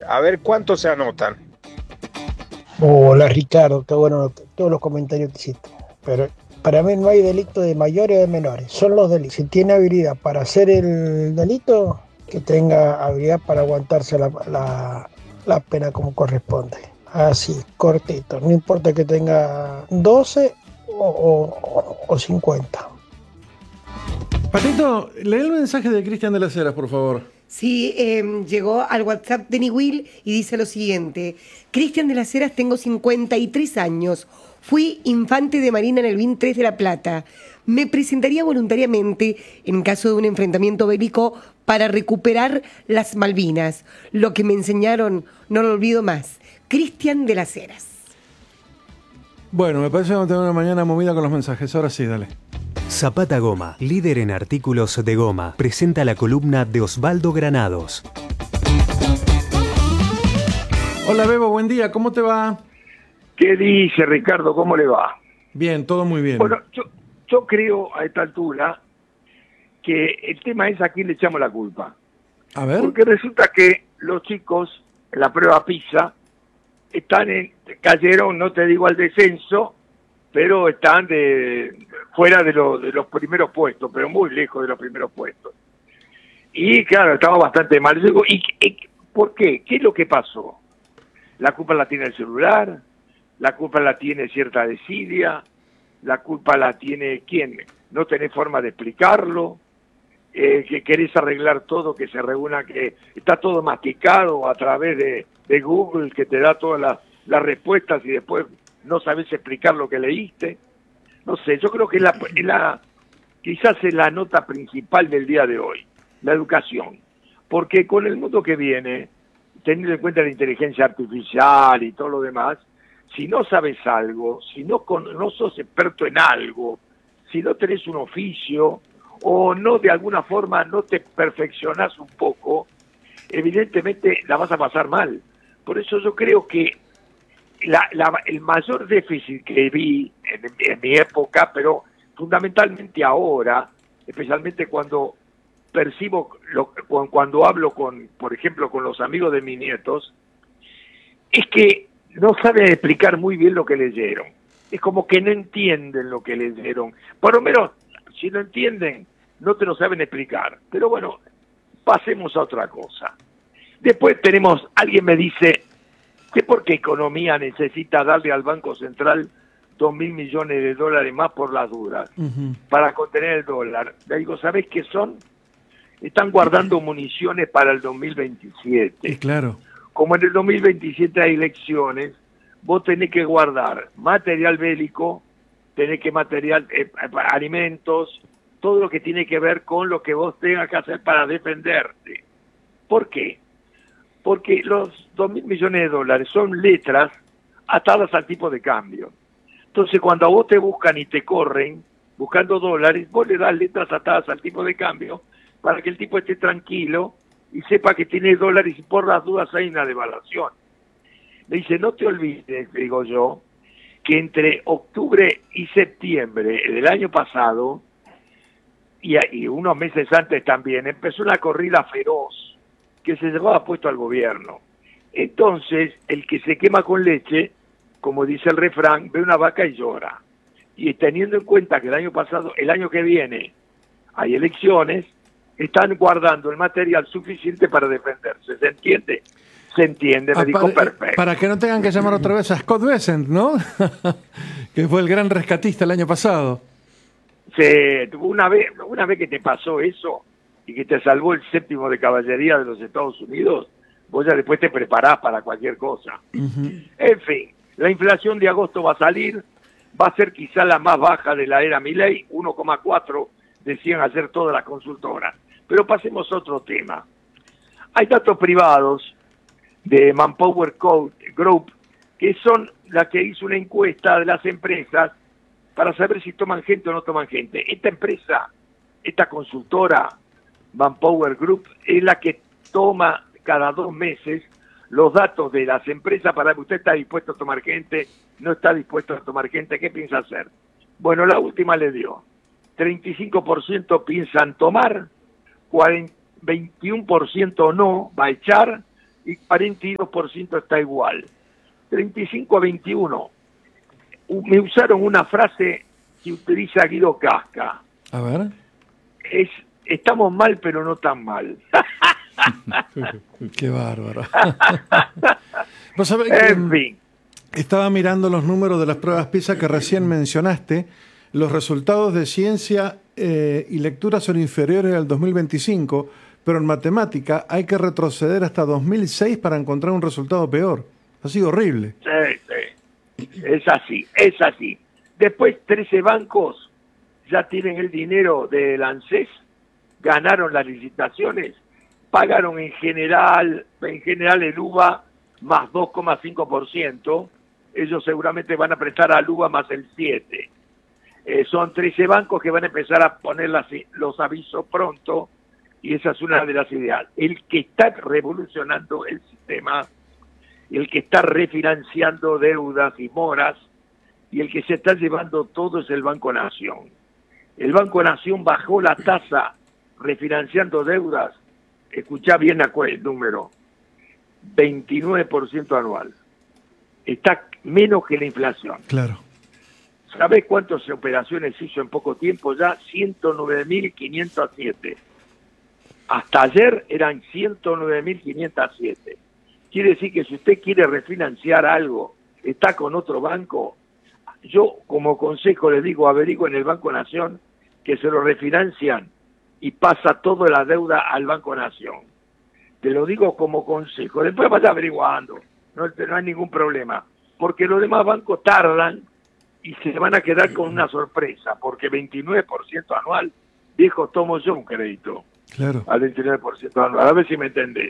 A ver cuántos se anotan. Hola Ricardo, qué bueno todos los comentarios que hiciste. Pero para mí no hay delito de mayores o de menores, son los delitos. Si tiene habilidad para hacer el delito, que tenga habilidad para aguantarse la pena como corresponde. Así, cortito, no importa que tenga 12 o 50. Patito, lee el mensaje de Cristian de las Heras, por favor. Sí, llegó al WhatsApp de Niwil y dice lo siguiente. Cristian de las Heras, tengo 53 años. Fui infante de marina en el BIN 3 de La Plata. Me presentaría voluntariamente en caso de un enfrentamiento bélico para recuperar las Malvinas. Lo que me enseñaron no lo olvido más. Cristian de las Heras. Bueno, me parece que vamos a tener una mañana movida con los mensajes. Ahora sí, dale. Zapata Goma, líder en artículos de goma, presenta la columna de Osvaldo Granados. Hola Bebo, buen día, ¿cómo te va? ¿Qué dice Ricardo? ¿Cómo le va? Bien, todo muy bien. Bueno, yo creo a esta altura que el tema es a quién le echamos la culpa. A ver. Porque resulta que los chicos en la prueba PISA cayeron, no te digo al descenso, pero están fuera de los primeros puestos, pero muy lejos de los primeros puestos. Y claro, estaba bastante mal. ¿Y por qué? ¿Qué es lo que pasó? La culpa la tiene el celular, la culpa la tiene cierta desidia, la culpa la tiene ¿quién? No tenés forma de explicarlo, que querés arreglar todo, que se reúna, que está todo masticado a través de Google, que te da todas las respuestas y después no sabes explicar lo que leíste. No sé, yo creo que quizás es la nota principal del día de hoy, la educación. Porque con el mundo que viene, teniendo en cuenta la inteligencia artificial y todo lo demás, si no sabes algo, si no sos experto en algo, si no tenés un oficio o no de alguna forma no te perfeccionás un poco, evidentemente la vas a pasar mal. Por eso yo creo que el mayor déficit que vi en mi época, pero fundamentalmente ahora, especialmente cuando percibo, cuando hablo por ejemplo, con los amigos de mis nietos, es que no saben explicar muy bien lo que leyeron. Es como que no entienden lo que leyeron. Por lo menos, si no entienden, no te lo saben explicar. Pero bueno, pasemos a otra cosa. Después alguien me dice, que porque economía necesita darle al Banco Central 2.000 millones de dólares más por las dudas, para contener el dólar. Le digo, ¿sabés qué son? Están guardando municiones para el 2027. Y claro. Como en el 2027 hay elecciones, vos tenés que guardar material bélico, tenés que alimentos, todo lo que tiene que ver con lo que vos tengas que hacer para defenderte. ¿Por qué? Porque los 2.000 millones de dólares son letras atadas al tipo de cambio. Entonces, cuando a vos te buscan y te corren buscando dólares, vos le das letras atadas al tipo de cambio para que el tipo esté tranquilo y sepa que tiene dólares y por las dudas hay una devaluación. Me dice, no te olvides, digo yo, que entre octubre y septiembre del año pasado, y unos meses antes también, empezó una corrida feroz que se llevaba puesto al gobierno. Entonces, el que se quema con leche, como dice el refrán, ve una vaca y llora. Y teniendo en cuenta que el año que viene, hay elecciones, están guardando el material suficiente para defenderse. ¿Se entiende? Se entiende, me dijo perfecto. Para que no tengan que llamar otra vez a Scott Bessent, ¿no? Que fue el gran rescatista el año pasado. Sí, una vez que te pasó eso, y que te salvó el 7º de caballería de los Estados Unidos, vos ya después te preparás para cualquier cosa. En fin, la inflación de agosto va a salir, va a ser quizá la más baja de la era Milei, 1,4 decían hacer todas las consultoras. Pero pasemos a otro tema. Hay datos privados de Manpower Group, que son las que hizo una encuesta de las empresas para saber si toman gente o no toman gente. Esta empresa, esta consultora, Manpower Group, es la que toma cada 2 meses los datos de las empresas para ver usted está dispuesto a tomar gente, no está dispuesto a tomar gente, ¿qué piensa hacer? Bueno, la última le dio 35% piensan tomar, 21% no, va a echar, y 42% está igual. 35 a 21. Me usaron una frase que utiliza Guido Casca. A ver. Estamos mal, pero no tan mal. Qué bárbaro. ¿Vos sabés que En fin. estaba mirando los números de las pruebas PISA que recién mencionaste? Los resultados de ciencia y lectura son inferiores al 2025, pero en matemática hay que retroceder hasta 2006 para encontrar un resultado peor. Ha sido horrible. Sí. Es así. Después 13 bancos ya tienen el dinero del ANSES, ganaron las licitaciones, pagaron en general el UVA más 2,5%, ellos seguramente van a prestar al UVA más el 7%. Son 13 bancos que van a empezar a poner los avisos pronto, y esa es una de las ideas. El que está revolucionando el sistema, el que está refinanciando deudas y moras, y el que se está llevando todo es el Banco Nación. El Banco Nación bajó la tasa refinanciando deudas, escuchá bien el número, 29% anual. Está menos que la inflación. Claro. ¿Sabés cuántas operaciones hizo en poco tiempo ya? 109.507. Hasta ayer eran 109.507. Quiere decir que si usted quiere refinanciar algo, está con otro banco, yo como consejo le digo, averigüe en el Banco Nación que se lo refinancian y pasa toda la deuda al Banco Nación. Te lo digo como consejo. Después vaya averiguando, no hay ningún problema. Porque los demás bancos tardan y se van a quedar con una sorpresa, porque 29% anual, viejo, tomo yo un crédito. Claro. Al 29% anual. A ver si me entendés.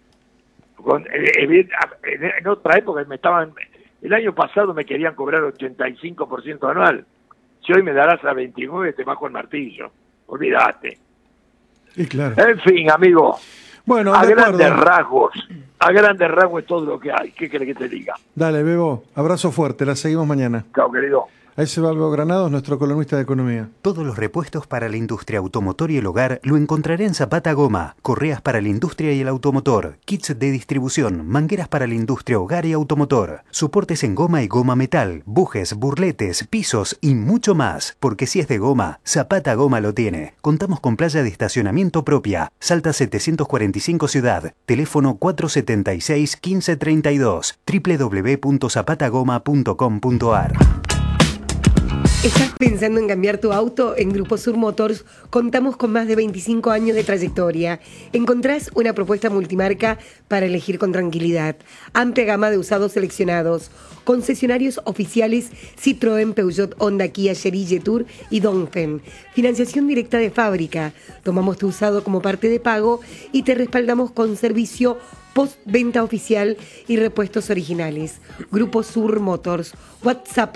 En otra época el año pasado me querían cobrar 85% anual. Si hoy me darás a 29, te bajo el martillo. Olvídate. Y claro. En fin, amigo. Bueno, a de grandes acuerdo. rasgos es todo lo que hay. ¿Qué querés que te diga? Dale, Bebo. Abrazo fuerte. La seguimos mañana. Chao, querido. Ahí se va Bebo Granados, nuestro columnista de economía. Todos los repuestos para la industria automotor y el hogar lo encontraré en Zapata Goma. Correas para la industria y el automotor, kits de distribución, mangueras para la industria, hogar y automotor, soportes en goma y goma metal, bujes, burletes, pisos y mucho más. Porque si es de goma, Zapata Goma lo tiene. Contamos con playa de estacionamiento propia. Salta 745 Ciudad. Teléfono 476-1532. www.zapatagoma.com.ar. ¿Estás pensando en cambiar tu auto? En Grupo Sur Motors contamos con más de 25 años de trayectoria. Encontrás una propuesta multimarca para elegir con tranquilidad. Amplia gama de usados seleccionados. Concesionarios oficiales Citroën, Peugeot, Honda, Kia, Chery, Jetour y Dongfeng. Financiación directa de fábrica. Tomamos tu usado como parte de pago y te respaldamos con servicio postventa oficial y repuestos originales. Grupo Sur Motors. WhatsApp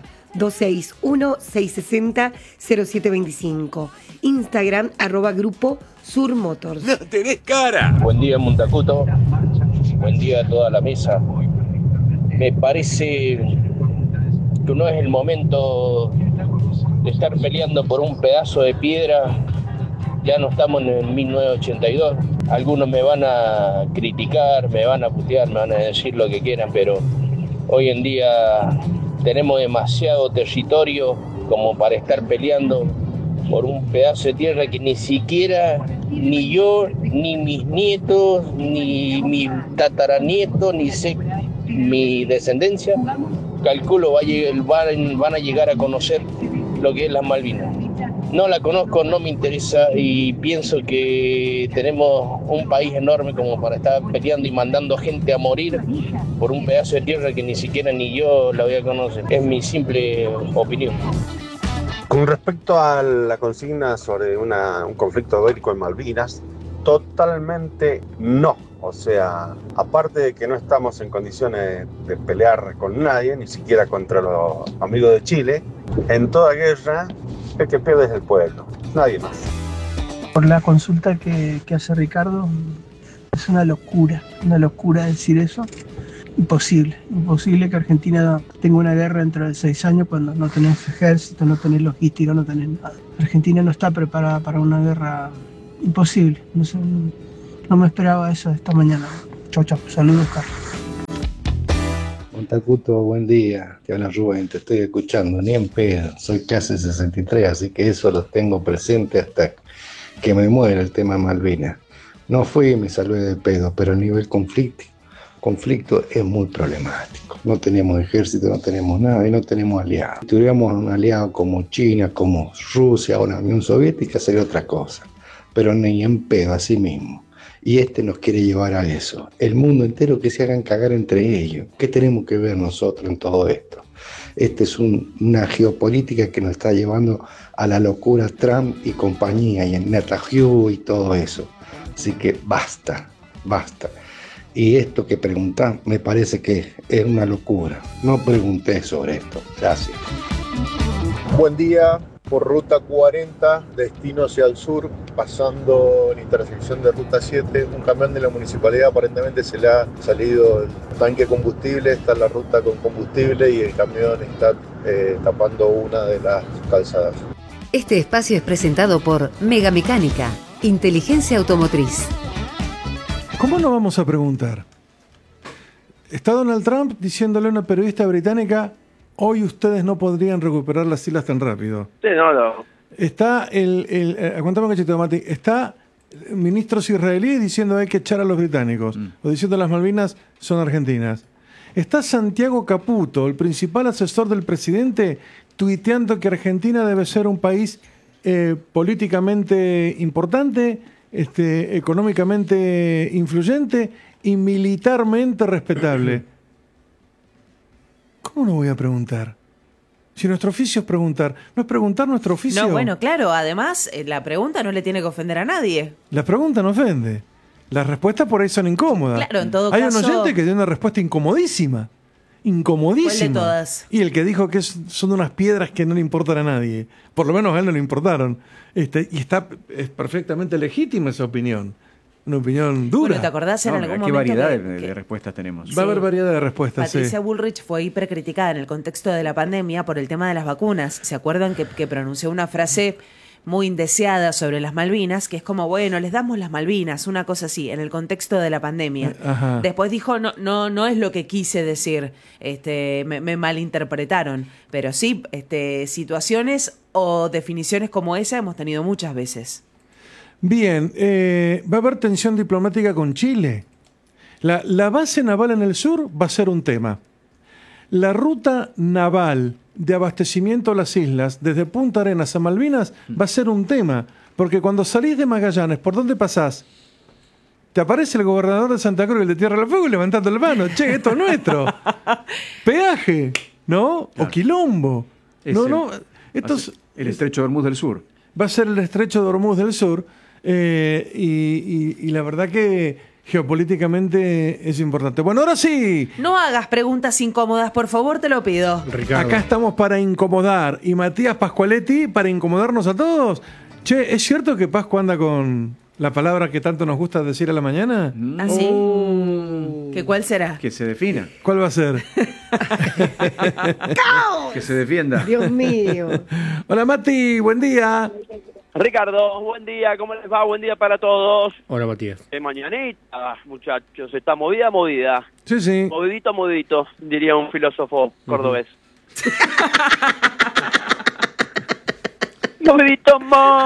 261-660-0725. Instagram, @Grupo Sur Motors. ¡No tenés cara! Buen día, Montacuto. Buen día a toda la mesa. Me parece que no es el momento de estar peleando por un pedazo de piedra. Ya no estamos en el 1982. Algunos me van a criticar, me van a putear, me van a decir lo que quieran, pero hoy en día tenemos demasiado territorio como para estar peleando por un pedazo de tierra que ni siquiera ni yo, ni mis nietos, ni mis tataranietos, ni sé mi descendencia, calculo van a llegar a conocer lo que es las Malvinas. No la conozco, no me interesa y pienso que tenemos un país enorme como para estar peleando y mandando gente a morir por un pedazo de tierra que ni siquiera ni yo la voy a conocer. Es mi simple opinión. Con respecto a la consigna sobre un conflicto bélico en Malvinas, totalmente no. O sea, aparte de que no estamos en condiciones de pelear con nadie, ni siquiera contra los amigos de Chile, en toda guerra el que pierde es el pueblo, nadie más. Por la consulta que hace Ricardo, es una locura decir eso. Imposible que Argentina tenga una guerra dentro de 6 años cuando no tenés ejército, no tenés logística, no tenés nada. Argentina no está preparada para una guerra. Imposible, no me esperaba eso esta mañana. Chau, chau. Saludos, Carlos. Montacuto, buen día. Te habla Rubén, te estoy escuchando, ni en pedo. Soy clase 63, así que eso lo tengo presente hasta que me muera el tema Malvinas. No fui y me salvé de pedo, pero a nivel conflicto es muy problemático. No tenemos ejército, no tenemos nada y no tenemos aliados. Si tuviéramos un aliado como China, como Rusia o la Unión Soviética, sería otra cosa. Pero ni en pedo, así mismo. Y nos quiere llevar a eso. El mundo entero que se hagan cagar entre ellos. ¿Qué tenemos que ver nosotros en todo esto? Es una geopolítica que nos está llevando a la locura Trump y compañía, y en Netanyahu y todo eso. Así que basta. Y esto que preguntás me parece que es una locura. No pregunté sobre esto. Gracias. Buen día. Por ruta 40, destino hacia el sur, pasando la intersección de ruta 7, un camión de la municipalidad aparentemente se le ha salido el tanque de combustible, está en la ruta con combustible y el camión está tapando una de las calzadas. Este espacio es presentado por Mega Mecánica, inteligencia automotriz. ¿Cómo no vamos a preguntar? Está Donald Trump diciéndole a una periodista británica: hoy ustedes no podrían recuperar las islas tan rápido. Sí, no. Está aguantame un cachito, Mati. Está ministros israelíes diciendo hay que echar a los británicos, o diciendo las Malvinas son argentinas. Está Santiago Caputo, el principal asesor del presidente, tuiteando que Argentina debe ser un país políticamente importante, económicamente influyente y militarmente respetable. ¿Cómo no voy a preguntar? Si nuestro oficio es preguntar. ¿No es preguntar nuestro oficio? No, bueno, claro. Además, la pregunta no le tiene que ofender a nadie. La pregunta no ofende. Las respuestas por ahí son incómodas. Claro, en todo Hay caso... un oyente que tiene una respuesta incomodísima. Incomodísima. ¿Cuál de todas? Y el que dijo que son unas piedras que no le importan a nadie. Por lo menos a él no le importaron. Y es perfectamente legítima esa opinión. Una opinión dura. Bueno, ¿te acordás en algún momento? ¿Qué variedad de respuestas tenemos? Va a haber variedad de respuestas, Patricia Bullrich fue hipercriticada en el contexto de la pandemia por el tema de las vacunas. ¿Se acuerdan que pronunció una frase muy indeseada sobre las Malvinas, que es como, bueno, les damos las Malvinas, una cosa así, en el contexto de la pandemia? Ajá. Después dijo, no es lo que quise decir, me malinterpretaron, pero sí, situaciones o definiciones como esa hemos tenido muchas veces. Bien, va a haber tensión diplomática con Chile. La base naval en el sur va a ser un tema. La ruta naval de abastecimiento a las islas, desde Punta Arenas a Malvinas, va a ser un tema. Porque cuando salís de Magallanes, ¿por dónde pasás? Te aparece el gobernador de Santa Cruz, el de Tierra del Fuego, levantando la mano. Che, esto es nuestro. Peaje, ¿no? Claro. O quilombo. Esto es el estrecho de Hormuz del Sur. Va a ser el estrecho de Hormuz del Sur. Y la verdad que geopolíticamente es importante. Bueno, ahora sí. No hagas preguntas incómodas, por favor, te lo pido. Ricardo. Acá estamos para incomodar. Y Matías Pascualetti para incomodarnos a todos. Che, ¿es cierto que Pascu anda con la palabra que tanto nos gusta decir a la mañana? ¿Ah, sí? ¿Que cuál será? Que se defina. ¿Cuál va a ser? Que se defienda. Dios mío. Hola, Mati, buen día. Ricardo, buen día, ¿cómo les va? Buen día para todos. Hola, Matías. Mañanita, muchachos, está movida. Sí, sí. Movidito, diría un filósofo cordobés. Movidito.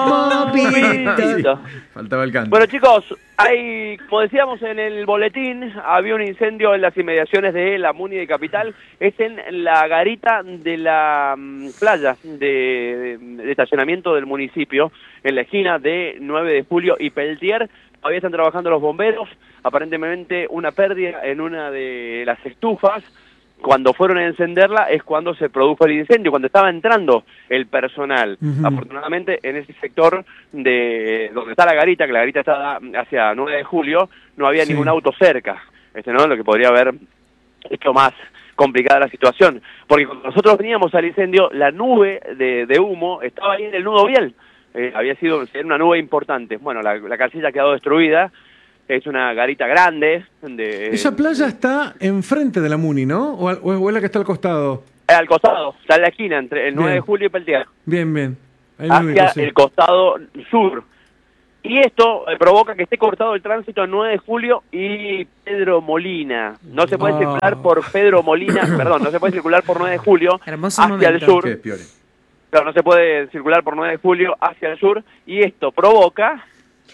Faltaba el canto. Bueno, chicos, como decíamos en el boletín, había un incendio en las inmediaciones de la Muni de Capital. Es en la garita de la playa de estacionamiento del municipio, en la esquina de 9 de julio y Peltier. Todavía están trabajando los bomberos. Aparentemente una pérdida en una de las estufas. Cuando fueron a encenderla es cuando se produjo el incendio, cuando estaba entrando el personal. Afortunadamente, en ese sector de donde está la garita, que la garita está hacia 9 de julio, no había ningún auto cerca, ¿no? Lo que podría haber hecho más complicada la situación. Porque cuando nosotros veníamos al incendio, la nube de humo estaba ahí en el nudo Biel. Había sido una nube importante. Bueno, la casilla ha quedado destruida. Es una garita grande. Esa playa está enfrente de la Muni, ¿no? ¿O es la que está al costado? Al costado, está en la esquina, entre el 9 de julio y Peltier. Bien. Hacia el costado sur. Y esto provoca que esté cortado el tránsito en 9 de julio y Pedro Molina. No se puede circular por Pedro Molina, perdón, no se puede circular por 9 de julio Hermoso hacia momento. el sur. Claro, no se puede circular por 9 de julio hacia el sur y esto provoca...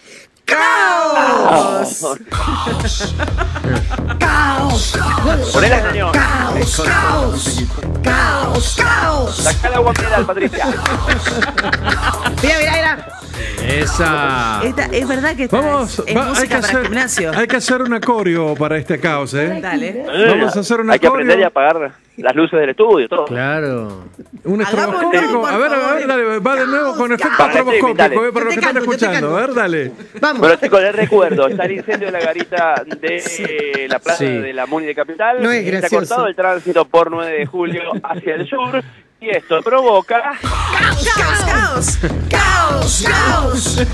¡Caos! ¡Caos! Ponela, señor. ¡Caos! ¡Caos! ¡Caos! ¡Caos! Sacá el agua mineral, Patricia. Mira. Esa. Es verdad que esta Vamos, es música para gimnasio. hay que hacer una coreo para este caos, ¿eh? Dale. Vamos a hacer una Hay que coreo. aprender y apagar las luces del estudio, todo. Claro. Un estroboscópico. A ver, dale, va de nuevo con efecto Dale, estroboscópico, dale. para los que están escuchando. A ver, dale. Bueno, chicos, les recuerdo, está el incendio de la garita de la plaza de la Muni de Capital. No es Está gracioso. cortado el tránsito por 9 de julio hacia el sur. Y esto provoca... ¡Caos, caos, caos! ¡Caos!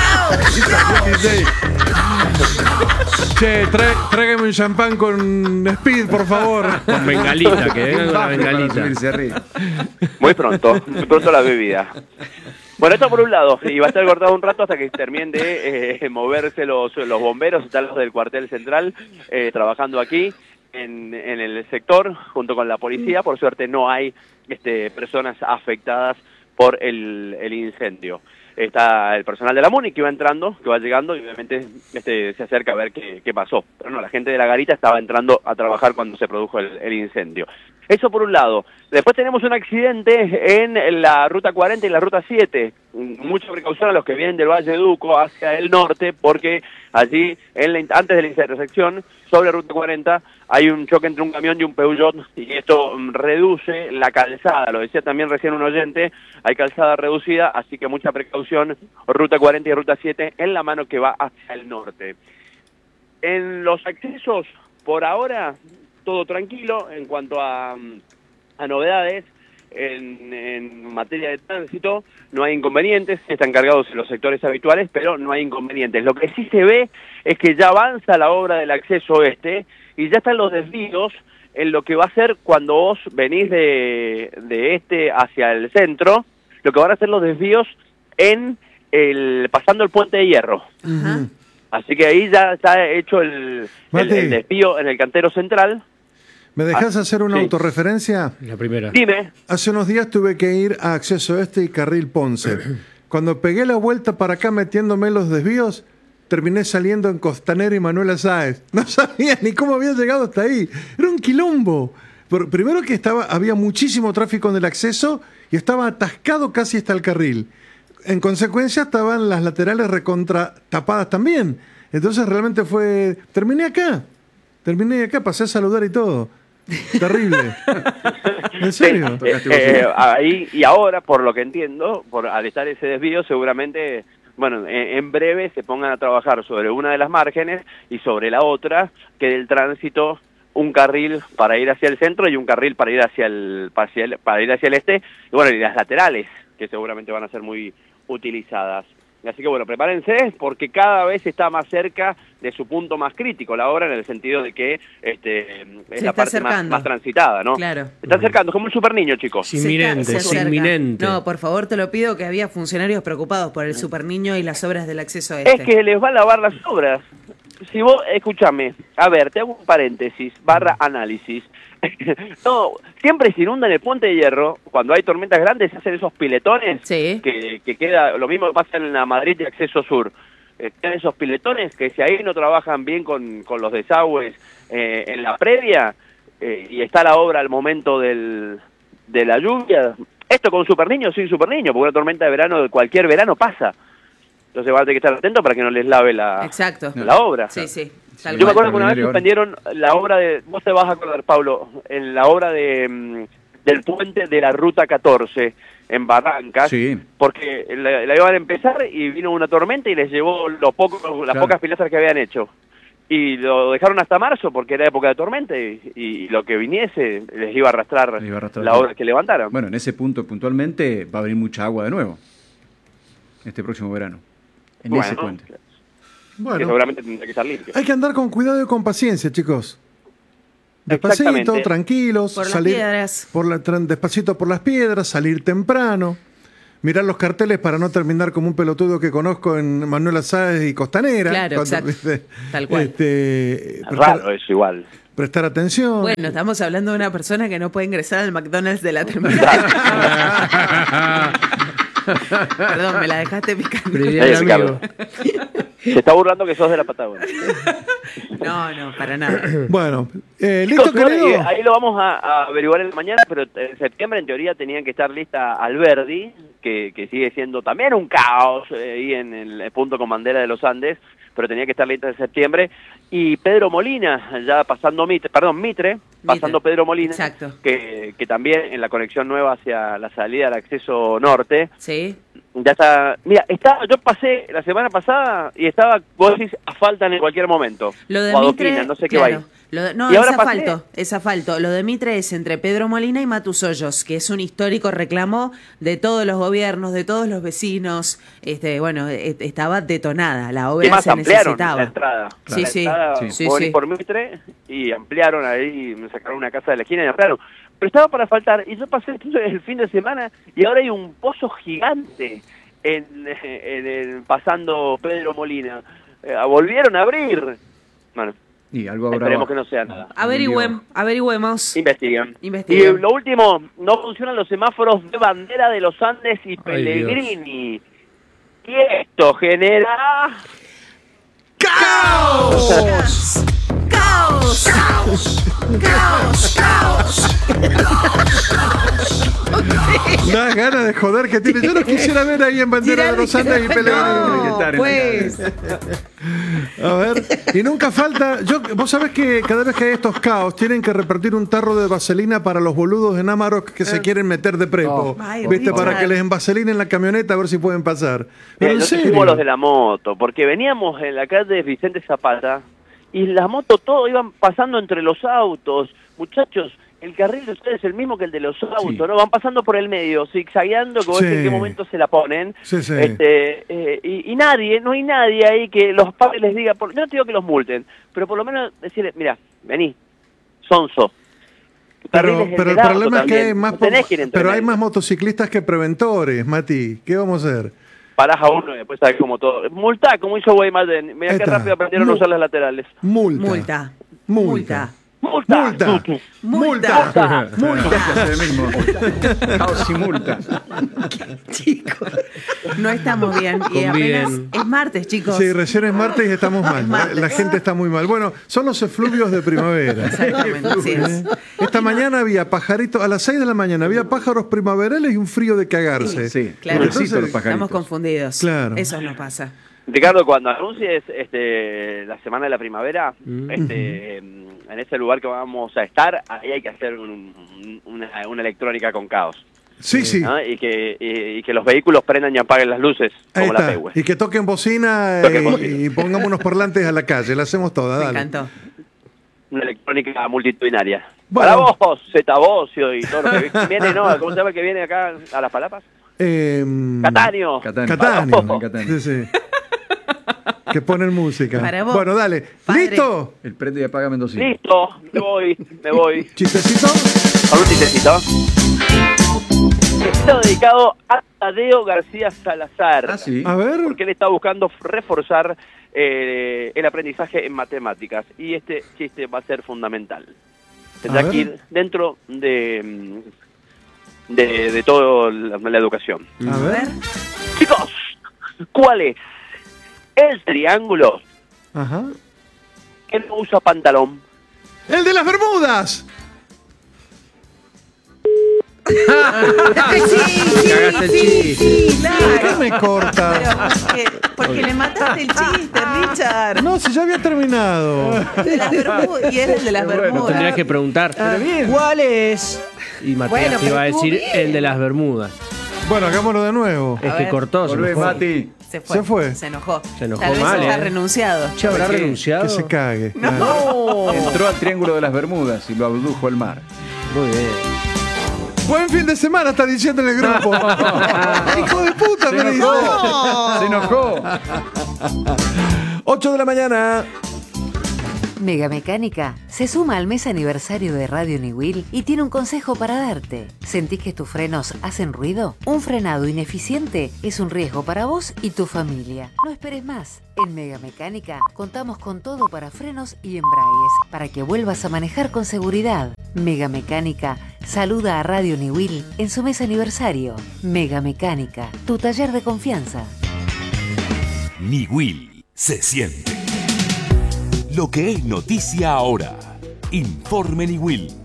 Che, tráigame un champán con Speed, por favor. Con bengalita, que venga con la bengalita. Muy pronto la bebida. Bueno, esto por un lado, y va a estar cortado un rato hasta que terminen de moverse los bomberos, están los del cuartel central trabajando aquí en el sector junto con la policía. Por suerte no hay personas afectadas por el incendio. Está el personal de la MUNI que va entrando, que va llegando y obviamente se acerca a ver qué pasó. Pero no, la gente de la garita estaba entrando a trabajar cuando se produjo el incendio. Eso por un lado. Después tenemos un accidente en la Ruta 40 y la Ruta 7. Mucha precaución a los que vienen del Valle de Duco hacia el norte, porque allí, antes de la intersección, sobre Ruta 40, hay un choque entre un camión y un Peugeot, y esto reduce la calzada. Lo decía también recién un oyente, hay calzada reducida, así que mucha precaución, Ruta 40 y Ruta 7, en la mano que va hacia el norte. En los accesos, por ahora, todo tranquilo en cuanto a novedades. En materia de tránsito no hay inconvenientes, están cargados en los sectores habituales, pero no hay inconvenientes. Lo que sí se ve es que ya avanza la obra del acceso oeste y ya están los desvíos en lo que va a ser cuando vos venís de este hacia el centro, lo que van a ser los desvíos pasando el Puente de Hierro. Ajá. Así que ahí ya está hecho el desvío en el cantero central. ¿Me dejas hacer una sí. autorreferencia? La primera. Dime. Hace unos días tuve que ir a Acceso Este y Carril Ponce. Cuando pegué la vuelta para acá metiéndome en los desvíos, terminé saliendo en Costanera y Manuela Sáez. No sabía ni cómo había llegado hasta ahí. Era un quilombo. Primero que había muchísimo tráfico en el acceso y estaba atascado casi hasta el carril. En consecuencia estaban las laterales recontra tapadas también. Entonces realmente terminé acá, pasé a saludar y todo. Terrible. ¿En serio? Ahí y ahora, por lo que entiendo, al estar ese desvío, seguramente, bueno, en breve se pongan a trabajar sobre una de las márgenes y sobre la otra, que del tránsito un carril para ir hacia el centro y un carril para ir hacia el este, y bueno, y las laterales, que seguramente van a ser muy utilizadas. Así que bueno, prepárense porque cada vez está más cerca de su punto más crítico la obra, en el sentido de que es la parte más transitada, ¿no? Claro. Se está acercando, como un super niño, chicos. Es inminente. No, por favor, te lo pido, que había funcionarios preocupados por el superniño y las obras del acceso este. Es que les va a lavar las obras. Si vos, escúchame, a ver, te hago un paréntesis, /análisis. No, siempre se inunda en el Puente de Hierro, cuando hay tormentas grandes se hacen esos piletones, sí, que queda, lo mismo que pasa en la Madrid de acceso sur, quedan esos piletones que si ahí no trabajan bien con los desagües en la previa, y está la obra al momento de la lluvia, esto con Super Niño, sin Super Niño, porque una tormenta de verano, de cualquier verano pasa. Entonces van a tener que estar atentos para que no les lave la obra. Sí, sí. Yo me acuerdo que una vez suspendieron la obra vos te vas a acordar, Pablo, en la obra del puente de la Ruta 14 en Barrancas, sí, porque la iban a empezar y vino una tormenta y les llevó las pocas pilastras que habían hecho. Y lo dejaron hasta marzo porque era época de tormenta y lo que viniese les iba a arrastrar la obra que levantaron. Bueno, en ese punto puntualmente va a venir mucha agua de nuevo este próximo verano. En ese puente. Bueno, que seguramente tendrá que estar limpio. Hay que andar con cuidado y con paciencia, chicos. Despacito, tranquilos, por salir las piedras. despacito por las piedras, salir temprano. mirar los carteles para no terminar como un pelotudo que conozco en Manuel Sáez y Costanera. Claro, exacto. Tal cual. Raro es igual. Prestar atención. Bueno, estamos hablando de una persona que no puede ingresar al McDonald's de la terminal. Perdón, me la dejaste picando. Se está burlando que sos de la Patagonia. No, para nada. Bueno, listo, querido. Ahí lo vamos a averiguar en la mañana, pero en septiembre en teoría tenían que estar lista Alberdi, que sigue siendo también un caos ahí en el punto con bandera de los Andes, pero tenía que estar lista en septiembre. Y Pedro Molina, ya pasando Mitre, pasando Pedro Molina, exacto. Que también en la conexión nueva hacia la salida al acceso norte. Sí. Ya está. Mira, yo pasé la semana pasada y estaba, vos decís, asfaltan en cualquier momento. Lo de o Mitre, adoquinan, no sé qué claro. va ahí. No, y es ahora asfalto. Lo de Mitre es entre Pedro Molina y Matusollos, que es un histórico reclamo de todos los gobiernos, de todos los vecinos. Estaba detonada, la obra se necesitaba. La entrada. Sí, la sí. entrada, Sí. por Mitre y ampliaron ahí, me sacaron una casa de la esquina y ampliaron. Pero estaba para asfaltar y yo pasé el fin de semana y ahora hay un pozo gigante pasando Pedro Molina. Volvieron a abrir. Bueno. Y algo esperemos que no sea nada. Averigüemos. Investiguen. Y lo último, no funcionan los semáforos de bandera de los Andes y Pellegrini. Y esto genera... ¡Caos! ¡Caos! ¡Caos! ¡Caos! ¡Caos! Da ganas de joder que tiene. Yo no quisiera ver ahí en bandera de los Andes y Pellegrini. Pues. A ver, y nunca falta. Vos sabés que cada vez que hay estos caos tienen que repartir un tarro de vaselina para los boludos de Námaroc que se quieren meter de prepo. ¿Viste? Para que les envaselinen la camioneta a ver si pueden pasar. Pero en serio. Fuimos los de la moto, porque veníamos en la calle Vicente Zapata y las motos todo iban pasando entre los autos. Muchachos, el carril de ustedes es el mismo que el de los autos, ¿no? Van pasando por el medio, zigzagueando, como en qué momento se la ponen. Sí, sí. Y nadie, no hay nadie ahí que los padres les diga, yo no te digo que los multen, pero por lo menos decirles, mira, vení, sonso. Pero el problema es que hay más, pero hay medio. más motociclistas que preventores, Mati. ¿Qué vamos a hacer? Parás a uno y después sabes como todo. Multa, como hizo Guaymallén. Mira qué rápido aprendieron a usar las laterales. Multa. Caos y multa. Chicos, no estamos bien. Y apenas es martes, chicos. Sí, recién es martes y estamos mal. La gente está muy mal. Bueno, son los efluvios de primavera. Exactamente, así es. Esta mañana había pajaritos, a las 6 de la mañana había pájaros primaverales y un frío de cagarse. Sí, claro. Entonces, Estamos confundidos. Claro. Eso nos pasa. Ricardo, cuando anuncies la semana de la primavera, en ese lugar que vamos a estar, ahí hay que hacer una electrónica con caos. Sí, sí. ¿No? Y que los vehículos prendan y apaguen las luces, Ahí como está. la Pehue. Y que toquen bocina y pongamos unos parlantes a la calle. La hacemos toda, dale. Me encantó. Una electrónica multitudinaria. Bueno. Para vos, Zeta Bocio y todo lo que viene, ¿no? ¿Cómo se llama el que viene acá a Las Palapas? Cataño. Sí, sí. Que ponen música. Para vos, bueno, dale. padre. ¿Listo? El prende y apaga Mendocino. Listo, me voy. ¿Chistecito? ¿Con un chistecito? Está dedicado a Tadeo García Salazar. Ah, sí. A ver. Porque él está buscando reforzar el aprendizaje en matemáticas. Y este chiste va a ser fundamental. Tendrá que ir dentro de toda la educación. A ver. Chicos, ¿cuál es el triángulo que no usa pantalón? ¡El de las Bermudas! Cagaste el chiste. Sí, claro. ¿Por qué me corta? Porque le mataste el chiste, Richard. No, si ya había terminado. De las Bermudas, y era el de las Bermudas. Tendrías que preguntar. ¿Cuál es? Y Matías Bueno, te iba a pero decir estuvo bien. el de las Bermudas. Bueno, hagámoslo de nuevo. Es que cortó. Volvé, Mati. Se fue. Se enojó. Se enojó Tal vez mal, haya renunciado. Che, ¿habrá ¿Por qué? renunciado? Que se cague. No. Entró al Triángulo de las Bermudas y lo abdujo el mar. Muy bien. Buen fin de semana, está diciendo en el grupo. ¡Hijo de puta, me dice! Se enojó. 8 de la mañana. Mega Mecánica se suma al mes aniversario de Radio Niwil y tiene un consejo para darte. ¿Sentís que tus frenos hacen ruido? Un frenado ineficiente es un riesgo para vos y tu familia. No esperes más. En Mega Mecánica contamos con todo para frenos y embragues, para que vuelvas a manejar con seguridad. Mega Mecánica saluda a Radio Niwil en su mes aniversario. Mega Mecánica, tu taller de confianza. Niwil se siente. Lo que es noticia ahora. Informe Niwil.